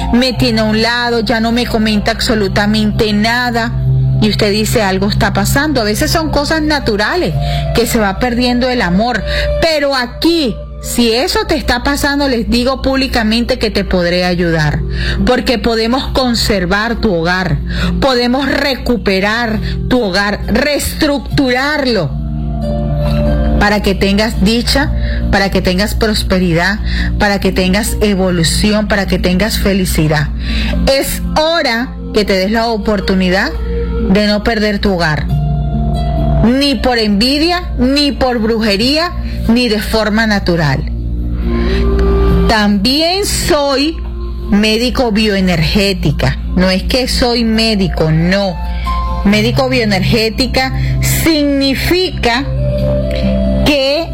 me tiene a un lado, ya no me comenta absolutamente nada. Y usted dice, algo está pasando. A veces son cosas naturales, que se va perdiendo el amor. Pero aquí, si eso te está pasando, les digo públicamente que te podré ayudar. Porque podemos conservar tu hogar, podemos recuperar tu hogar, reestructurarlo, para que tengas dicha, para que tengas prosperidad, para que tengas evolución, para que tengas felicidad. Es hora que te des la oportunidad de no perder tu hogar, ni por envidia, ni por brujería, ni de forma natural. También soy médico bioenergética. No es que soy médico, no. Médico bioenergética significa que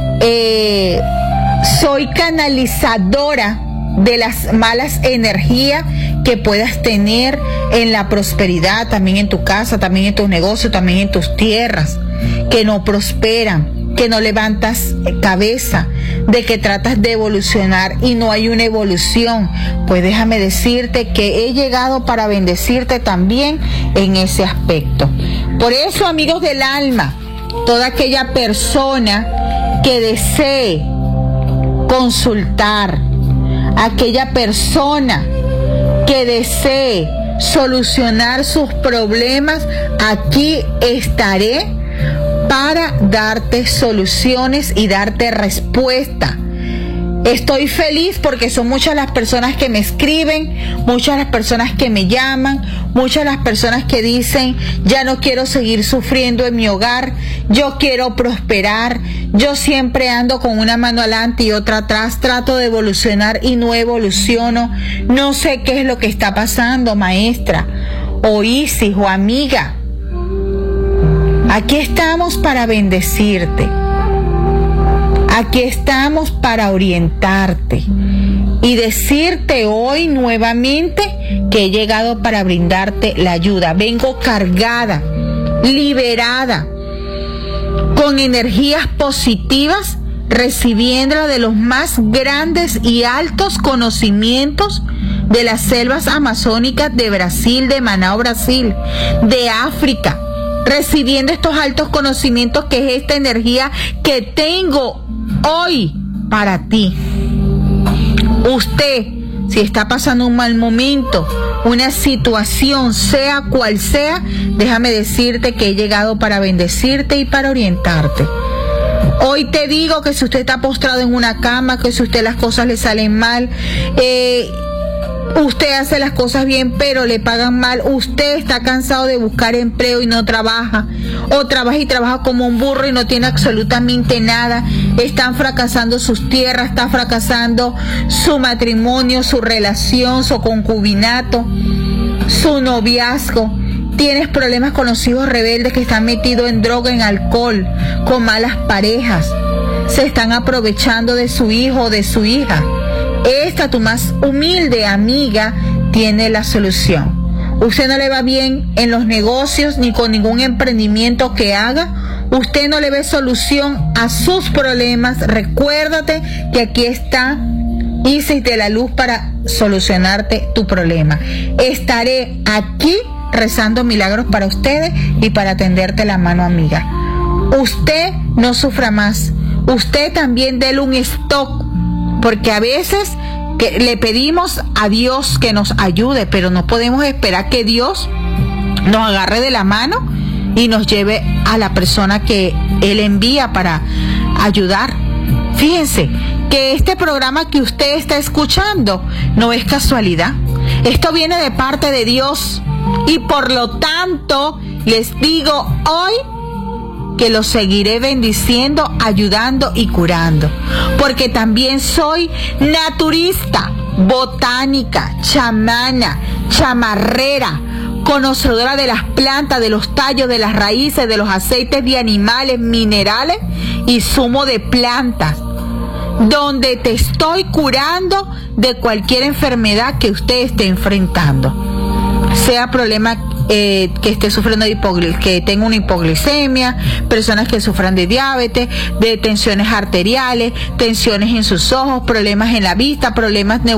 soy canalizadora de las malas energías que puedas tener en la prosperidad, también en tu casa, también en tus negocios, también en tus tierras, que no prosperan, que no levantas cabeza, de que tratas de evolucionar y no hay una evolución. Pues déjame decirte que he llegado para bendecirte también en ese aspecto. Por eso, amigos del alma, toda aquella persona que desee consultar, aquella persona que desee solucionar sus problemas, aquí estaré para darte soluciones y darte respuesta. Estoy feliz porque son muchas las personas que me escriben, muchas las personas que me llaman, muchas las personas que dicen, ya no quiero seguir sufriendo en mi hogar, yo quiero prosperar, yo siempre ando con una mano adelante y otra atrás, trato de evolucionar y no evoluciono, no sé qué es lo que está pasando, maestra, o Isis, o amiga. Aquí estamos para bendecirte. Aquí estamos para orientarte y decirte hoy nuevamente que he llegado para brindarte la ayuda. Vengo cargada, liberada, con energías positivas, recibiéndola de los más grandes y altos conocimientos de las selvas amazónicas de Brasil, de Manaus, Brasil, de África, recibiendo estos altos conocimientos, que es esta energía que tengo hoy para ti. Usted, si está pasando un mal momento, una situación, sea cual sea, déjame decirte que he llegado para bendecirte y para orientarte. Hoy te digo que si usted está postrado en una cama, que si usted las cosas le salen mal, usted hace las cosas bien pero le pagan mal, usted está cansado de buscar empleo y no trabaja, o trabaja y trabaja como un burro y no tiene absolutamente nada, están fracasando sus tierras, está fracasando su matrimonio, su relación, su concubinato, su noviazgo, tienes problemas con los hijos rebeldes que están metidos en droga, en alcohol, con malas parejas, se están aprovechando de su hijo o de su hija. Esta, tu más humilde amiga, tiene la solución. Usted no le va bien en los negocios ni con ningún emprendimiento que haga. Usted no le ve solución a sus problemas. Recuérdate que aquí está Isis de la Luz para solucionarte tu problema. Estaré aquí rezando milagros para ustedes y para tenderte la mano, amiga. Usted no sufra más. Usted también déle un stop, porque a veces que le pedimos a Dios que nos ayude, pero no podemos esperar que Dios nos agarre de la mano y nos lleve a la persona que Él envía para ayudar. Fíjense que este programa que usted está escuchando no es casualidad. Esto viene de parte de Dios y por lo tanto les digo hoy que los seguiré bendiciendo, ayudando y curando, porque también soy naturista, botánica, chamana, chamarrera, conocedora de las plantas, de los tallos, de las raíces, de los aceites de animales, minerales y zumo de plantas, donde te estoy curando de cualquier enfermedad que usted esté enfrentando, sea problema que esté sufriendo que tenga una hipoglicemia, personas que sufran de diabetes, de tensiones arteriales, tensiones en sus ojos, problemas en la vista, problemas